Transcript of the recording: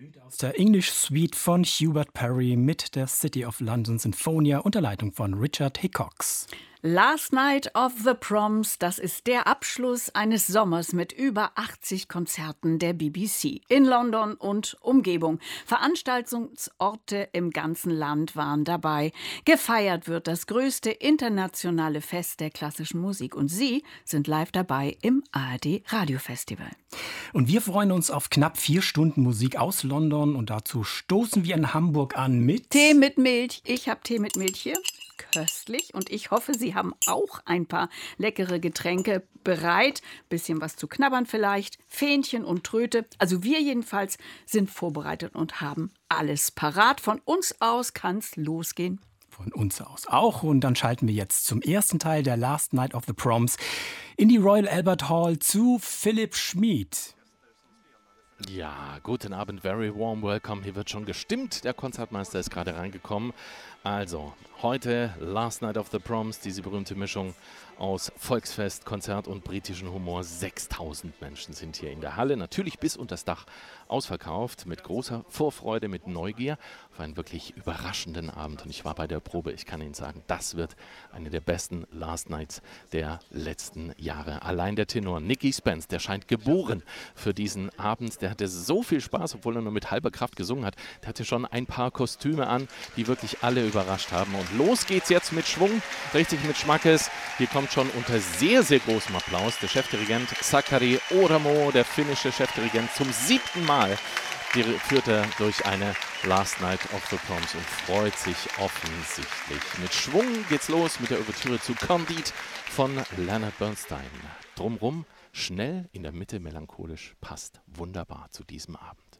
Aus der English Suite von Hubert Parry mit der City of London Sinfonia unter Leitung von Richard Hickox. Last Night of the Proms, das ist der Abschluss eines Sommers mit über 80 Konzerten der BBC in London und Umgebung. Veranstaltungsorte im ganzen Land waren dabei. Gefeiert wird das größte internationale Fest der klassischen Musik und Sie sind live dabei im ARD Radiofestival. Und wir freuen uns auf knapp 4 Stunden Musik aus London und dazu stoßen wir in Hamburg an mit Tee mit Milch. Ich habe Tee mit Milch hier. Köstlich und ich hoffe, Sie haben auch ein paar leckere Getränke bereit. Bisschen was zu knabbern vielleicht, Fähnchen und Tröte. Also wir jedenfalls sind vorbereitet und haben alles parat. Von uns aus kann's losgehen. Von uns aus auch. Und dann schalten wir jetzt zum ersten Teil der Last Night of the Proms in die Royal Albert Hall zu Philipp Schmid. Ja, guten Abend, very warm welcome. Hier wird schon gestimmt. Der Konzertmeister ist gerade reingekommen. Also, heute Last Night of the Proms, diese berühmte Mischung aus Volksfest, Konzert und britischen Humor. 6000 Menschen sind hier in der Halle, natürlich bis unter das Dach ausverkauft, mit großer Vorfreude, mit Neugier auf einen wirklich überraschenden Abend. Und ich war bei der Probe, ich kann Ihnen sagen, das wird eine der besten Last Nights der letzten Jahre. Allein der Tenor Nicky Spence, der scheint geboren für diesen Abend. Der hatte so viel Spaß, obwohl er nur mit halber Kraft gesungen hat. Der hatte schon ein paar Kostüme an, die wirklich alle überrascht haben. Und los geht's jetzt mit Schwung, richtig mit Schmackes. Hier kommt schon unter sehr, sehr großem Applaus der Chefdirigent Sakari Oramo, der finnische Chefdirigent, zum 7. Mal führt er durch eine Last Night of the Proms und freut sich offensichtlich. Mit Schwung geht's los mit der Ouvertüre zu Candide von Leonard Bernstein. Drumrum schnell, in der Mitte melancholisch, passt wunderbar zu diesem Abend.